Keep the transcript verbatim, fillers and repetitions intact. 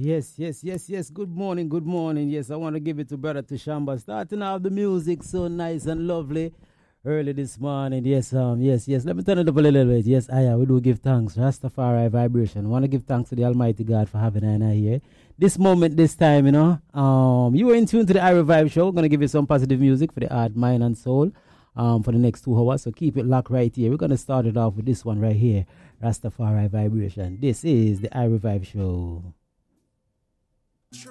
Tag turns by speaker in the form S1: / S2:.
S1: Yes, yes, yes, yes. Good morning, good morning. Yes, I want to give it to Brother Tushamba. Starting out the music so nice and lovely early this morning. Yes, um, yes, yes. Let me turn it up a little bit. Yes, I we do give thanks. Rastafari vibration. Want to give thanks to the Almighty God for having Anna here. This moment, this time, you know. Um, you were in tune to the I Revive show. Gonna give you some positive music for the heart, mind, and soul. Um, for the next two hours. So keep it locked right here. We're gonna start it off with this one right here. Rastafari vibration. This is the I Revive show.